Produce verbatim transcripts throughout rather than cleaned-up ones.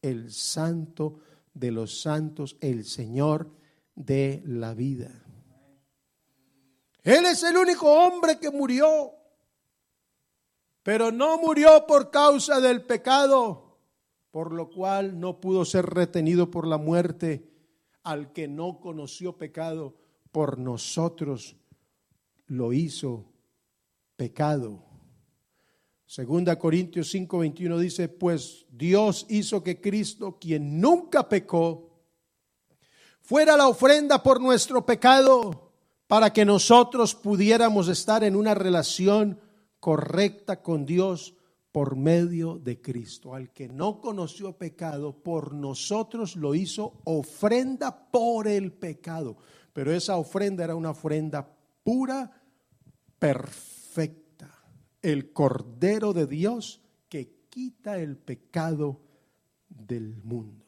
el Santo de los santos, el Señor de la vida. Él es el único hombre que murió, pero no murió por causa del pecado, por lo cual no pudo ser retenido por la muerte. Al que no conoció pecado, por nosotros lo hizo pecado. Segunda Corintios cinco veintiuno dice, pues Dios hizo que Cristo, quien nunca pecó, fuera la ofrenda por nuestro pecado, para que nosotros pudiéramos estar en una relación correcta con Dios por medio de Cristo. Al que no conoció pecado, por nosotros lo hizo ofrenda por el pecado. Pero esa ofrenda era una ofrenda pura, perfecta. El Cordero de Dios que quita el pecado del mundo.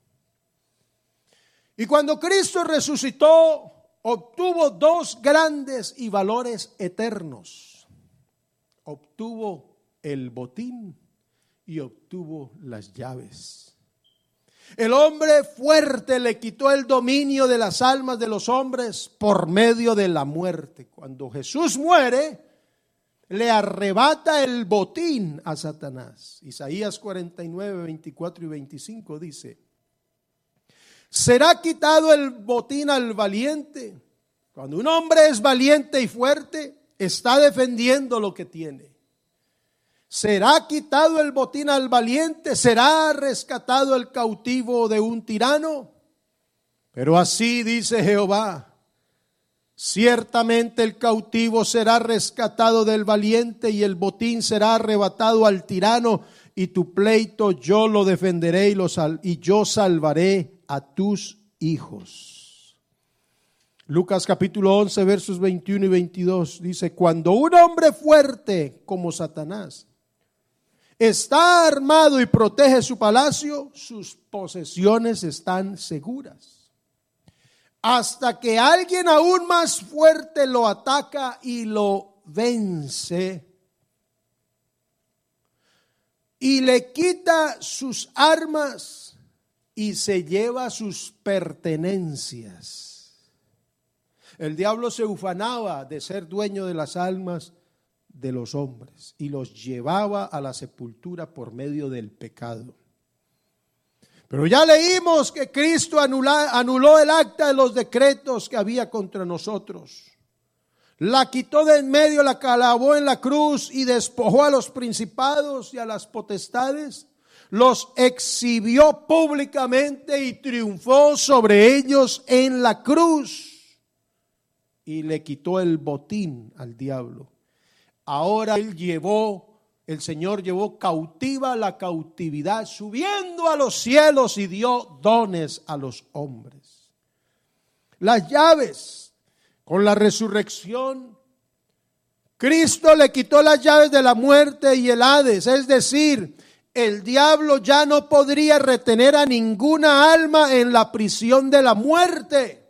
Y cuando Cristo resucitó, obtuvo dos grandes y valores eternos. Obtuvo el botín y obtuvo las llaves. El hombre fuerte le quitó el dominio de las almas de los hombres por medio de la muerte. Cuando Jesús muere, le arrebata el botín a Satanás. Isaías cuarenta y nueve, veinticuatro y veinticinco dice, será quitado el botín al valiente. Cuando un hombre es valiente y fuerte, está defendiendo lo que tiene. Será quitado el botín al valiente, será rescatado el cautivo de un tirano. Pero así dice Jehová, ciertamente el cautivo será rescatado del valiente y el botín será arrebatado al tirano, y tu pleito yo lo defenderé y, lo sal- y yo salvaré a tus hijos. Lucas capítulo once versos veintiuno y veintidós dice, cuando un hombre fuerte como Satanás está armado y protege su palacio, sus posesiones están seguras. Hasta que alguien aún más fuerte lo ataca y lo vence y le quita sus armas y se lleva sus pertenencias. El diablo se ufanaba de ser dueño de las almas de los hombres y los llevaba a la sepultura por medio del pecado. Pero ya leímos que Cristo anula, anuló el acta de los decretos que había contra nosotros. La quitó de en medio, la clavó en la cruz y despojó a los principados y a las potestades. Los exhibió públicamente y triunfó sobre ellos en la cruz. Y le quitó el botín al diablo. Ahora él llevó El Señor llevó cautiva la cautividad, subiendo a los cielos y dio dones a los hombres. Las llaves, con la resurrección, Cristo le quitó las llaves de la muerte y el Hades, es decir, el diablo ya no podría retener a ninguna alma en la prisión de la muerte.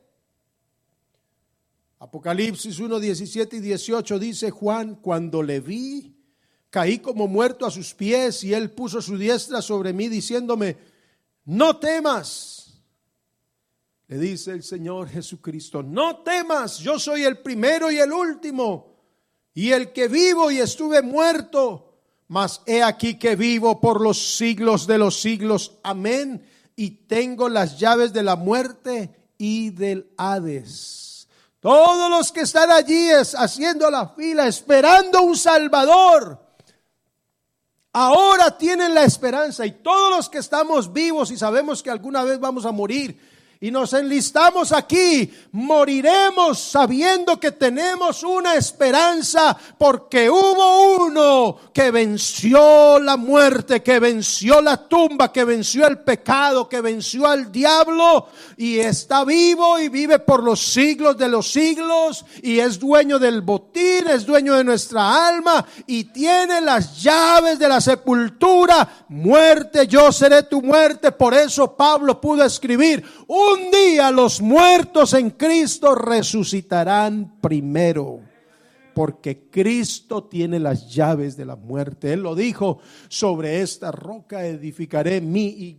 Apocalipsis uno, diecisiete y dieciocho dice Juan, cuando le vi, caí como muerto a sus pies y él puso su diestra sobre mí diciéndome, no temas. Le dice el Señor Jesucristo, no temas, yo soy el primero y el último y el que vivo y estuve muerto, mas he aquí que vivo por los siglos de los siglos. Amén. Y tengo las llaves de la muerte y del Hades. Todos los que están allí es haciendo la fila, esperando un Salvador, ahora tienen la esperanza, y todos los que estamos vivos y sabemos que alguna vez vamos a morir y nos enlistamos aquí, moriremos sabiendo que tenemos una esperanza, porque hubo uno que venció la muerte, que venció la tumba, que venció el pecado, que venció al diablo y está vivo y vive por los siglos de los siglos y es dueño del botín, es dueño de nuestra alma y tiene las llaves de la sepultura. Muerte, yo seré tu muerte. Por eso Pablo pudo escribir, un día los muertos en Cristo resucitarán primero, porque Cristo tiene las llaves de la muerte. Él lo dijo, sobre esta roca edificaré mi iglesia.